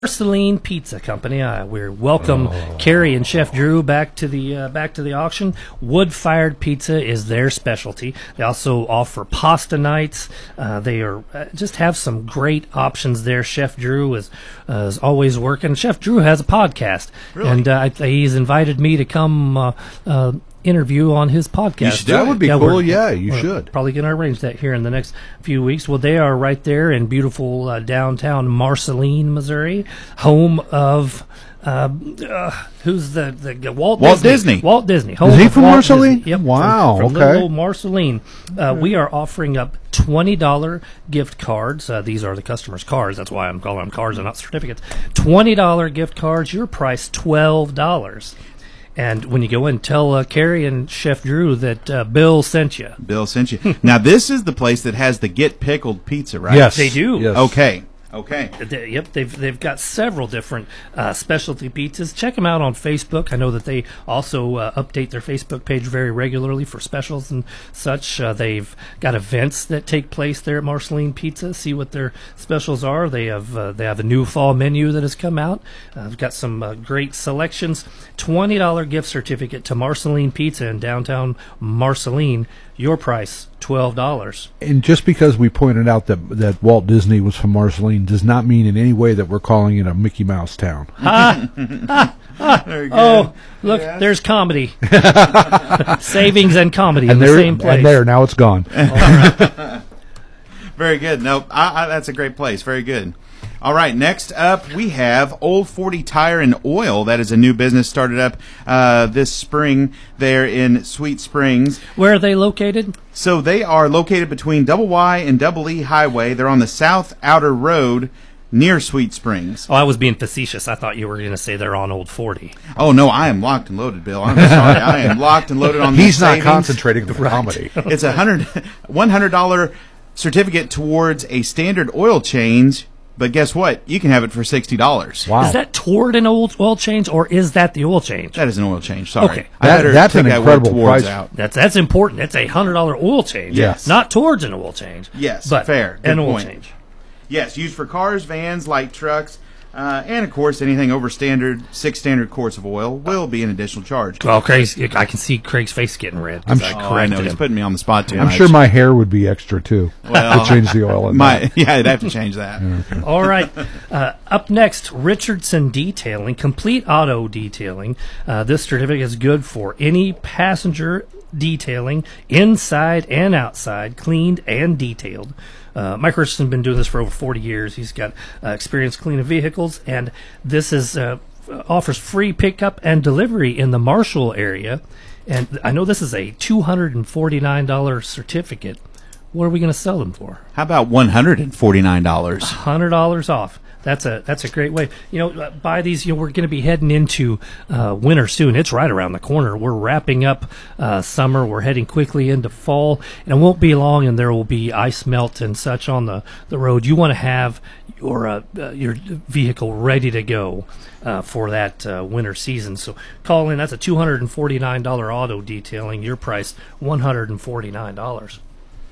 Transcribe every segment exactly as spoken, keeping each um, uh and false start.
Marceline Pizza Company. Uh, we welcome oh. Carrie and Chef Drew back to the uh, back to the auction. Wood-fired pizza is their specialty. They also offer pasta nights. Uh, they are uh, just have some great options there. Chef Drew is uh, is always working. Chef Drew has a podcast, really? and uh, he's invited me to come uh, uh, interview on his podcast. You should that would be yeah, cool. Yeah, you we're should. Probably going to arrange that here in the next few weeks. Well, they are right there in beautiful uh, downtown Marceline, Missouri, home of uh, uh, who's the, the Walt, Walt Disney. Disney. Walt Disney. Home Is he of from Walt Marceline? Disney. Yep. Wow. From, from okay. little Marceline. Uh, we are offering up twenty dollars gift cards. Uh, these are the customers' cards. That's why I'm calling them cards and not certificates. twenty dollars gift cards. Your price twelve dollars. And when you go in, tell uh, Carrie and Chef Drew that uh, Bill sent you. Bill sent you. Now, this is the place that has the Get Pickled pizza, right? Yes. They do. Yes. Okay. Okay. They, yep, they've they've got several different uh, specialty pizzas. Check them out on Facebook. I know that they also uh, update their Facebook page very regularly for specials and such. Uh, they've got events that take place there at Marceline Pizza. See what their specials are. They have uh, they have a new fall menu that has come out. Uh, they've got some uh, great selections. twenty dollars gift certificate to Marceline Pizza in downtown Marceline. Your price, twelve dollars. And just because we pointed out that that Walt Disney was from Marceline does not mean in any way that we're calling it a Mickey Mouse town. Ah, ah, ah. Oh, look, yes. There's comedy. Savings and comedy and in the same place. And there, now it's gone. All right. Very good. No, I, I, that's a great place. Very good. All right, next up we have Old forty Tire and Oil. That is a new business started up uh, this spring there in Sweet Springs. Where are they located? So they are located between Double Y and Double E Highway. They're on the South Outer Road near Sweet Springs. Oh, I was being facetious. I thought you were going to say they're on Old forty. Oh, no, I am locked and loaded, Bill. I'm sorry. I am locked and loaded on He's not savings. concentrating on right. comedy. It's a one hundred dollars certificate towards a standard oil change. But guess what? You can have it for sixty dollars. Wow. Is that toward an old oil change, or is that the oil change? That is an oil change. Sorry. Okay. I That- that's an take that incredible word towards price. out. That's that's important. It's a one hundred dollars oil change. Yes. Not towards an oil change. Yes, but fair. Good an oil point. change. Yes, used for cars, vans, light trucks, uh, and, of course, anything over standard, six standard quarts of oil will be an additional charge. Well, Craig's, I can see Craig's face getting red. I'm I sure- Oh, I corrected know. He's him. putting me on the spot too I'm much. sure my hair would be extra, too, Well, to change the oil in my, that. Yeah, I'd have to change that. All right. Uh, up next, Richardson Detailing, complete auto detailing. Uh, this certificate is good for any passenger detailing, inside and outside, cleaned and detailed. Uh, Mike Richardson has been doing this for over forty years. He's got uh, experience cleaning vehicles, and this is uh, offers free pickup and delivery in the Marshall area. And I know this is a two hundred forty-nine dollars certificate. What are we going to sell them for? How about one hundred forty-nine dollars? one hundred dollars off. That's a that's a great way. You know, uh, buy these. You know, we're going to be heading into uh, winter soon. It's right around the corner. We're wrapping up uh, summer. We're heading quickly into fall, and it won't be long, and there will be ice melt and such on the, the road. You want to have your uh, uh, your vehicle ready to go uh, for that uh, winter season. So call in. That's a two hundred forty-nine dollars auto detailing. Your price one hundred forty-nine dollars.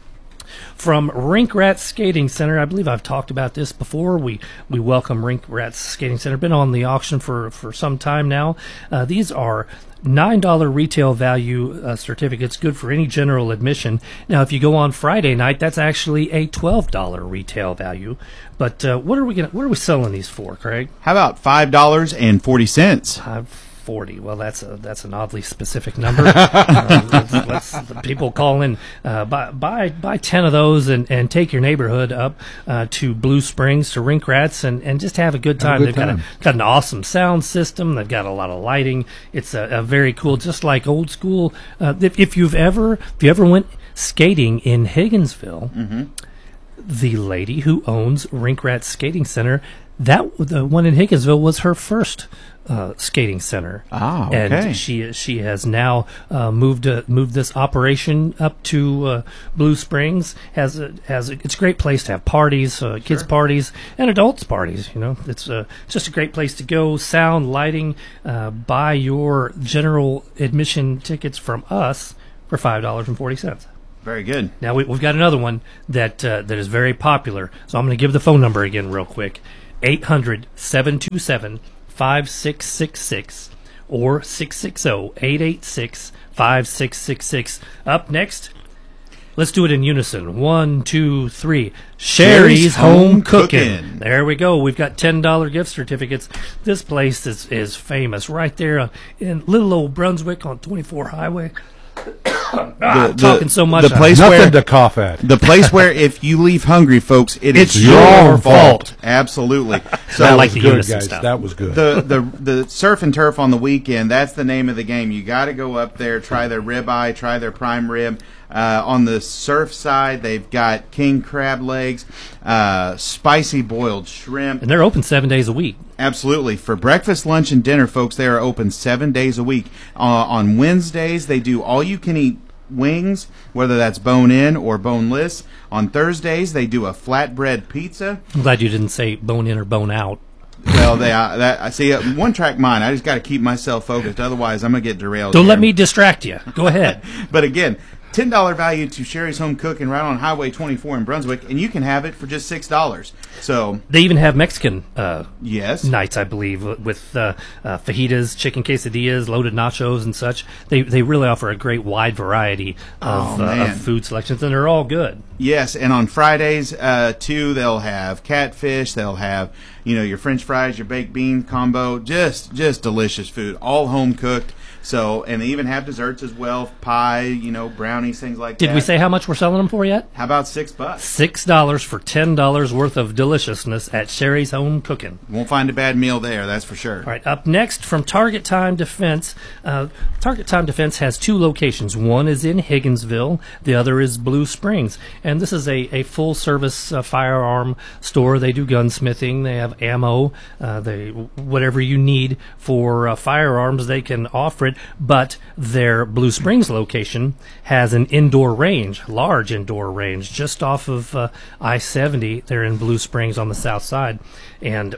From Rink Rats Skating Center, I believe I've talked about this before. We we welcome Rink Rats Skating Center. Been on the auction for, for some time now. Uh, these are nine dollars retail value uh, certificates, good for any general admission. Now, if you go on Friday night, that's actually a twelve dollars retail value. But uh, what are we gonna? What are we selling these for, Craig? How about five dollars and forty cents? Uh, forty. Well, that's a that's an oddly specific number. uh, let's, let's, people call in, uh, buy buy buy ten of those and, and take your neighborhood up uh, to Blue Springs to Rink Rats and, and just have a good time. Have a They've good got time. a got an awesome sound system. They've got a lot of lighting. It's a, a very cool, just like old school. Uh, if, if you've ever if you ever went skating in Higginsville, Mm-hmm. the lady who owns Rink Rats Skating Center, that the one in Higginsville was her first uh, skating center. Ah, okay. And she she has now uh, moved uh, moved this operation up to uh, Blue Springs. Has a, has a, it's a great place to have parties, uh, kids parties, and adults parties. You know, it's uh, just a great place to go. Sound, lighting. Uh, buy your general admission tickets from us for five dollars and forty cents. Very good. Now we, we've got another one that uh, that is very popular. So I'm going to give the phone number again real quick. eight hundred, seven two seven, five six six six or six six zero, eight eight six, five six six six. Up next, let's do it in unison. One, two, three. Sherry's, Sherry's Home, Home Cooking. Cooking. There we go. We've got ten dollar gift certificates. This place is, is famous right there uh, in little old Brunswick on twenty-four Highway. ah, I'm talking so much. The place Nothing where to cough at. the place where if you leave hungry, folks, it It's is your your fault. Absolutely. So I That like was the good, unison guys. stuff. That was good. the the the surf and turf on the weekend. That's the name of the game. You got to go up there, try their ribeye, try their prime rib. Uh, on the surf side, they've got king crab legs, uh, spicy boiled shrimp. And they're open seven days a week. Absolutely. For breakfast, lunch, and dinner, folks, they are open seven days a week. Uh, on Wednesdays, they do all-you-can-eat wings, whether that's bone-in or boneless. On Thursdays, they do a flatbread pizza. I'm glad you didn't say bone in or bone out. Well, they uh, that I see uh, one track mind. I just got to keep myself focused, otherwise I'm gonna get derailed. Don't here. let me distract you. Go ahead. But again, ten dollar value to Sherry's Home Cooking right on Highway twenty-four in Brunswick, and you can have it for just six dollars. So They even have Mexican uh, yes, nights, I believe, with uh, uh, fajitas, chicken quesadillas, loaded nachos, and such. They they really offer a great wide variety of, Oh, uh, man. of food selections, and they're all good. yes, and on Fridays uh, too, they'll have catfish. They'll have you know your French fries, your baked bean combo, just just delicious food, all home cooked. So, and they even have desserts as well, pie, you know, brownies, things like that. Did we say how much we're selling them for yet? How about six bucks? Six dollars for ten dollars worth of deliciousness at Sherry's Home Cooking. Won't find a bad meal there, that's for sure. All right, up next from Target Time Defense. Uh, Target Time Defense has two locations. One is in Higginsville, the other is Blue Springs. And this is a, a full service uh, firearm store. They do gunsmithing, they have ammo, uh, they whatever you need for uh, firearms, they can offer it. But their Blue Springs location has an indoor range, large indoor range, just off of uh, I seventy. They're in Blue Springs on the south side. And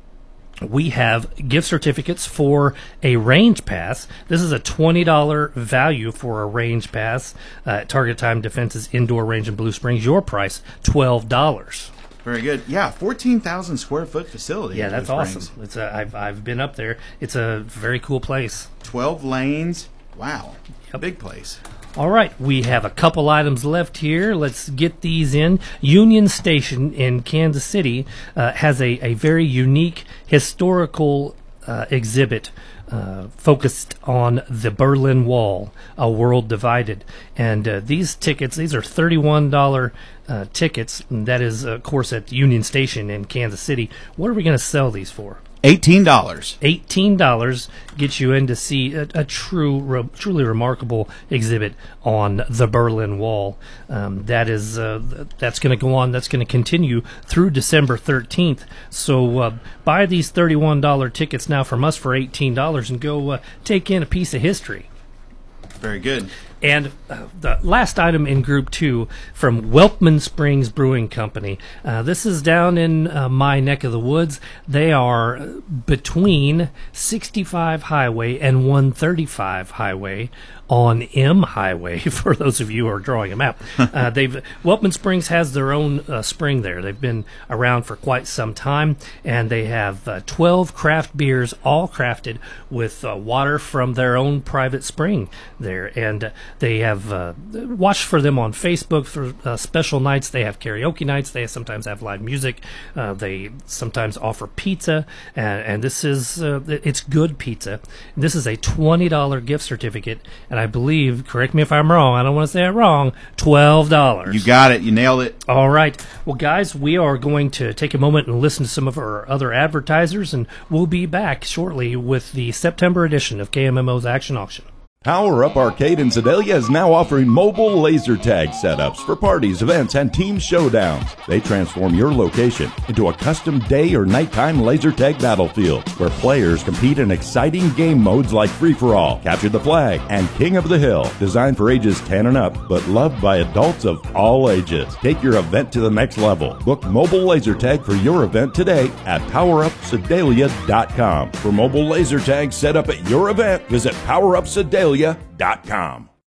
we have gift certificates for a range pass. This is a twenty dollar value for a range pass uh, at Target Time Defense's indoor range in Blue Springs. Your price, twelve dollars. Very good. Yeah, fourteen thousand square foot facility. Yeah, in that's Blue Springs. awesome. It's a, I've, I've been up there. It's a very cool place. twelve lanes. Wow. Yep. Big place. All right, we have a couple items left here. Let's get these in. Union Station in Kansas City uh, has a, a very unique historical uh, exhibit uh, focused on the Berlin Wall, a world divided. And uh, these tickets, these are thirty-one dollar uh, tickets. And that is, of course, at Union Station in Kansas City. What are we going to sell these for? eighteen dollars. eighteen dollars gets you in to see a, a true, re, truly remarkable exhibit on the Berlin Wall. Um, that is, uh, that's going to go on. That's going to continue through December thirteenth. So uh, buy these thirty-one dollar tickets now from us for eighteen dollars and go uh, take in a piece of history. Very good. And uh, the last item in Group two from Welkman Springs Brewing Company. Uh, this is down in uh, my neck of the woods. They are between sixty-five Highway and one thirty-five Highway on M Highway, for those of you who are drawing a map. Uh, they've Welkman Springs has their own uh, spring there. They've been around for quite some time, and they have uh, twelve craft beers, all crafted with uh, water from their own private spring there. And uh, they have uh, watch for them on Facebook for uh, special nights. They have karaoke nights. They sometimes have live music. Uh, they sometimes offer pizza, and, and this is uh, it's good pizza. This is a twenty dollar gift certificate, and I believe, correct me if I'm wrong, I don't want to say it wrong, twelve dollars. You got it. You nailed it. All right. Well, guys, we are going to take a moment and listen to some of our other advertisers, and we'll be back shortly with the September edition of K M M O's Action Auction. Power Up Arcade in Sedalia is now offering mobile laser tag setups for parties, events, and team showdowns. They transform your location into a custom day or nighttime laser tag battlefield where players compete in exciting game modes like Free-for-All, Capture the Flag, and King of the Hill. Designed for ages ten and up, but loved by adults of all ages. Take your event to the next level. Book mobile laser tag for your event today at power up sedalia dot com. For mobile laser tag set up at your event, visit power up sedalia dot com.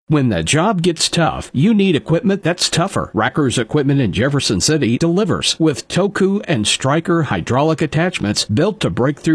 When the job gets tough, you need equipment that's tougher. Racker's Equipment in Jefferson City delivers with Toku and Stryker hydraulic attachments built to break through